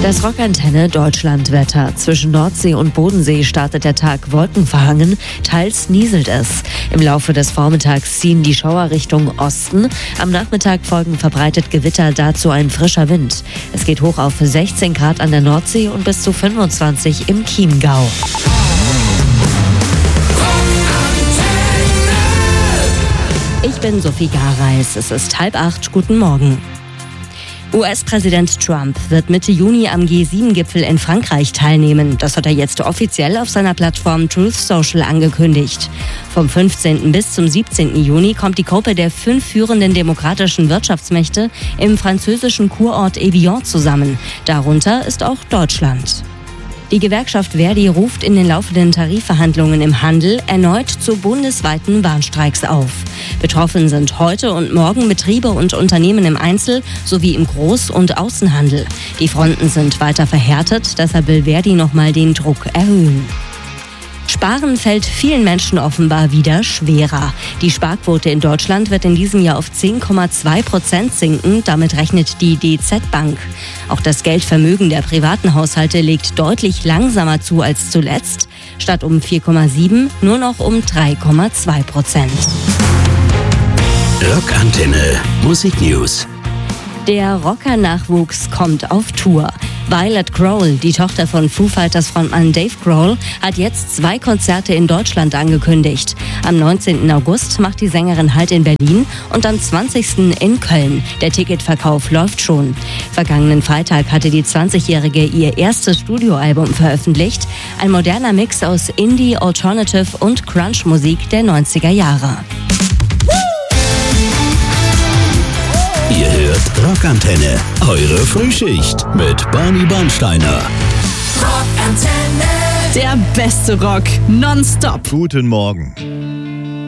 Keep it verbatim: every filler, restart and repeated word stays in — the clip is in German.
Das Rockantenne Deutschlandwetter. Zwischen Nordsee und Bodensee startet der Tag wolkenverhangen, teils nieselt es. Im Laufe des Vormittags ziehen die Schauer Richtung Osten. Am Nachmittag folgen verbreitet Gewitter, dazu ein frischer Wind. Es geht hoch auf sechzehn Grad an der Nordsee und bis zu fünfundzwanzig im Chiemgau. Ich bin Sophie Gareis. Es ist halb acht. Guten Morgen. U S-Präsident Trump wird Mitte Juni am G sieben Gipfel in Frankreich teilnehmen. Das hat er jetzt offiziell auf seiner Plattform Truth Social angekündigt. Vom fünfzehnten bis zum siebzehnten Juni kommt die Gruppe der fünf führenden demokratischen Wirtschaftsmächte im französischen Kurort Evian zusammen. Darunter ist auch Deutschland. Die Gewerkschaft Verdi ruft in den laufenden Tarifverhandlungen im Handel erneut zu bundesweiten Warnstreiks auf. Betroffen sind heute und morgen Betriebe und Unternehmen im Einzel- sowie im Groß- und Außenhandel. Die Fronten sind weiter verhärtet, deshalb will Verdi nochmal den Druck erhöhen. Sparen fällt vielen Menschen offenbar wieder schwerer. Die Sparquote in Deutschland wird in diesem Jahr auf zehn Komma zwei Prozent sinken. Damit rechnet die D Z Bank. Auch das Geldvermögen der privaten Haushalte legt deutlich langsamer zu als zuletzt. Statt um vier Komma sieben nur noch um drei Komma zwei Prozent. Rockantenne Musik News. Der Rocker-Nachwuchs kommt auf Tour. Violet Grohl, die Tochter von Foo Fighters Frontmann Dave Grohl, hat jetzt zwei Konzerte in Deutschland angekündigt. Am neunzehnten August macht die Sängerin Halt in Berlin und am zwanzigsten in Köln. Der Ticketverkauf läuft schon. Vergangenen Freitag hatte die zwanzigjährige ihr erstes Studioalbum veröffentlicht. Ein moderner Mix aus Indie, Alternative und Crunch-Musik der neunziger Jahre. Ihr hört Rockantenne, eure Frühschicht mit Barney Bernsteiner. Rockantenne, der beste Rock, nonstop. Guten Morgen.